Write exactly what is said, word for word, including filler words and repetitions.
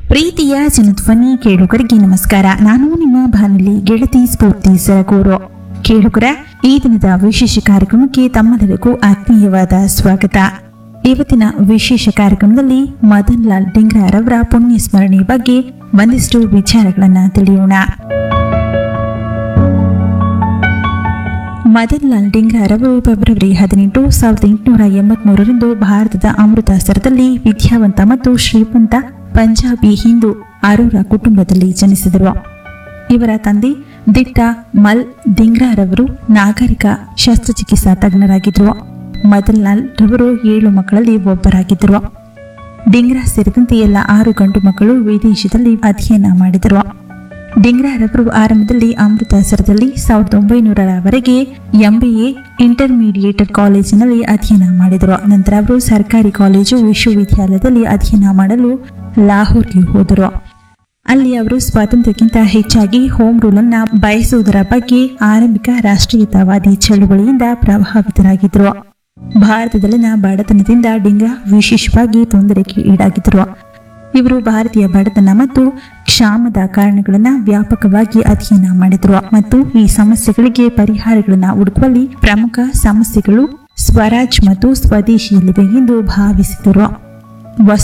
ಪ್ರೀತಿಯ ಜನಧ್ವನಿ ಕೇಳುಗರಿಗೆ ನಮಸ್ಕಾರ. ನಾನು ನಿಮ್ಮ ಬಾನುಲಿ ಗೆಳತಿ ಸ್ಫೂರ್ತಿ ಸರಗೂರು. ಕೇಳುಗರ ಈ ದಿನದ ವಿಶೇಷ ಕಾರ್ಯಕ್ರಮಕ್ಕೆ ತಮ್ಮೆಲ್ಲರಿಗೂ ಆತ್ಮೀಯವಾದ ಸ್ವಾಗತ. ಇವತ್ತಿನ ವಿಶೇಷ ಕಾರ್ಯಕ್ರಮದಲ್ಲಿ ಮದನ್ ಲಾಲ್ ಡಿಂಗ್ರಾರವರ ಪುಣ್ಯ ಸ್ಮರಣೆ ಬಗ್ಗೆ ಒಂದಿಷ್ಟು ವಿಚಾರಗಳನ್ನ ತಿಳಿಯೋಣ. ಮದನ್ ಲಾಲ್ ಡಿಂಗ್ರಾರವರು ಫೆಬ್ರವರಿ ಹದಿನೆಂಟು ಸಾವಿರದ ಎಂಟುನೂರ ಎಂಬತ್ ಮೂರರಂದು ಭಾರತದ ಅಮೃತಸರದಲ್ಲಿ ವಿದ್ಯಾವಂತ ಮತ್ತು ಶ್ರೀಮಂತ ಪಂಜಾಬಿ ಹಿಂದೂ ಅರೋರಾ ಕುಟುಂಬದಲ್ಲಿ ಜನಿಸಿದರು. ಇವರ ತಂದೆ ದಿಟ್ಟ ಮಲ್ ಡಿಂಗ್ರಾರವರು ನಾಗರಿಕ ಶಸ್ತ್ರಚಿಕಿತ್ಸಾ ತಜ್ಞರಾಗಿದ್ದರು. ಮದನ್ ಲಾಲ್ ರವರು ಏಳು ಮಕ್ಕಳಲ್ಲಿ ಒಬ್ಬರಾಗಿದ್ದರು. ಡಿಂಗ್ರಾ ಸೇರಿದಂತೆ ಎಲ್ಲ ಆರು ಗಂಡು ಮಕ್ಕಳು ವಿದೇಶದಲ್ಲಿ ಅಧ್ಯಯನ ಮಾಡಿದರು. ಡಿಂಗ್ರಾರವರು ಆರಂಭದಲ್ಲಿ ಅಮೃತಸರದಲ್ಲಿ ಸಾವಿರದ ಒಂಬೈನೂರರವರೆಗೆ ಎಂಬಿಎ ಇಂಟರ್ಮೀಡಿಯೇಟ್ ಕಾಲೇಜಿನಲ್ಲಿ ಅಧ್ಯಯನ ಮಾಡಿದರು. ನಂತರ ಅವರು ಸರ್ಕಾರಿ ಕಾಲೇಜು ವಿಶ್ವವಿದ್ಯಾಲಯದಲ್ಲಿ ಅಧ್ಯಯನ ಮಾಡಲು ಲಾಹೋರ್ಗೆ ಹೋದರು. ಅಲ್ಲಿ ಅವರು ಸ್ವಾತಂತ್ರ್ಯಕ್ಕಿಂತ ಹೆಚ್ಚಾಗಿ ಹೋಮ್ ರೂಲ್ ಅನ್ನ ಬಯಸುವುದರ ಬಗ್ಗೆ ಆರಂಭಿಕ ರಾಷ್ಟ್ರೀಯತಾವಾದಿ ಚಳುವಳಿಯಿಂದ ಪ್ರಭಾವಿತರಾಗಿದ್ದರು. ಭಾರತದಲ್ಲಿನ ಬಡತನದಿಂದ ಡಿಂಗ್ರಾ ವಿಶೇಷವಾಗಿ ತೊಂದರೆಗೆ ಈಡಾಗಿದ್ದರು. ಇವರು ಭಾರತೀಯ ಬಡತನ ಮತ್ತು ಕ್ಷಾಮದ ಕಾರಣಗಳನ್ನು ವ್ಯಾಪಕವಾಗಿ ಅಧ್ಯಯನ ಮಾಡಿದರು ಮತ್ತು ಈ ಸಮಸ್ಯೆಗಳಿಗೆ ಪರಿಹಾರಗಳನ್ನು ಹುಡುಕುವಲ್ಲಿ ಪ್ರಮುಖ ಸಮಸ್ಯೆಗಳು ಸ್ವರಾಜ್ ಮತ್ತು ಸ್ವದೇಶಿಯಲ್ಲಿವೆ ಎಂದು ಭಾವಿಸಿದರು.